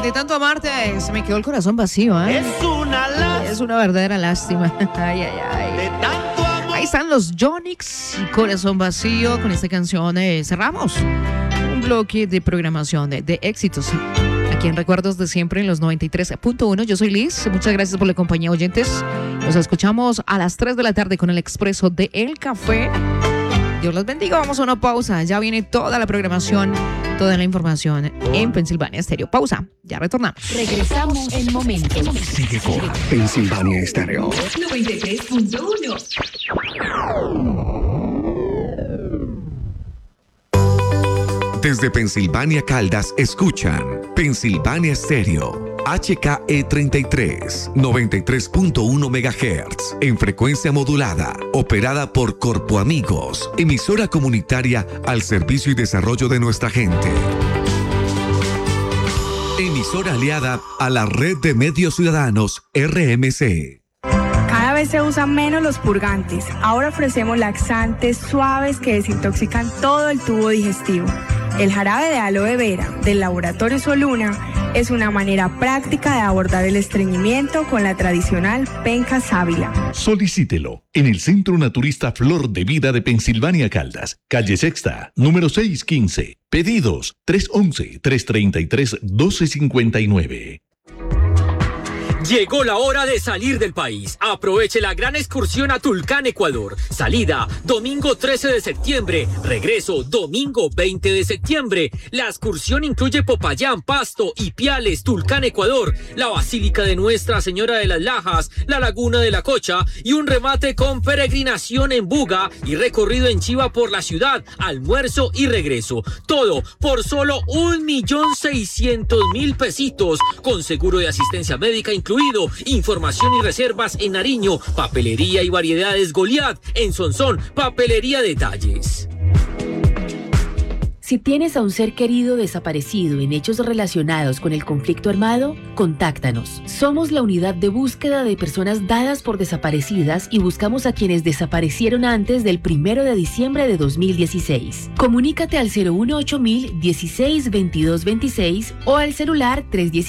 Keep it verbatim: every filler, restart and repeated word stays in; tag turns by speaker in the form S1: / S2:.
S1: de tanto amarte se me quedó el corazón vacío, ¿eh?
S2: Es una lástima.
S1: Es una verdadera lástima. Ay, ay, ay.
S2: De tanto amor.
S1: Ahí están los Yonix y Corazón Vacío. Con esta canción eh, cerramos un bloque de programación de, de éxitos. Aquí en Recuerdos de Siempre en los noventa y tres punto uno. Yo soy Liz. Muchas gracias por la compañía, oyentes. Nos escuchamos a las tres de la tarde con el expreso de El Café. Dios los bendiga. Vamos a una pausa. Ya viene toda la programación, toda la información en Pensilvania Estéreo. Pausa. Ya retornamos.
S3: Regresamos en momentos.
S4: Sigue con Pensilvania Estéreo
S3: noventa y tres punto uno.
S5: Desde Pensilvania Caldas escuchan Pensilvania Estéreo H K E treinta y tres, noventa y tres punto uno megahertz en frecuencia modulada, operada por Corpo Amigos, emisora comunitaria al servicio y desarrollo de nuestra gente. Emisora aliada a la Red de Medios Ciudadanos R M C.
S6: Cada vez se usan menos los purgantes. Ahora ofrecemos laxantes suaves que desintoxican todo el tubo digestivo. El jarabe de aloe vera del Laboratorio Soluna es una manera práctica de abordar el estreñimiento con la tradicional penca sábila.
S7: Solicítelo en el Centro Naturista Flor de Vida de Pensilvania Caldas, calle Sexta, número seiscientos quince. Pedidos tres once, tres treinta y tres, doce cincuenta y nueve.
S8: Llegó la hora de salir del país. Aproveche la gran excursión a Tulcán, Ecuador. Salida, domingo trece de septiembre. Regreso, domingo veinte de septiembre. La excursión incluye Popayán, Pasto, Ipiales, Tulcán, Ecuador, la Basílica de Nuestra Señora de las Lajas, la Laguna de la Cocha y un remate con peregrinación en Buga y recorrido en Chiva por la ciudad, almuerzo y regreso. Todo por solo un millón seiscientos mil pesitos, con seguro de asistencia médica incluido. Información y reservas en Nariño, Papelería y Variedades Goliat, en Sonsón, Papelería Detalles.
S3: Si tienes a un ser querido desaparecido en hechos relacionados con el conflicto armado, contáctanos. Somos la unidad de búsqueda de personas dadas por desaparecidas y buscamos a quienes desaparecieron antes del primero de diciembre de dos mil dieciséis. Comunícate al cero uno ocho mil dieciséis veintidós veintiséis o al celular tres uno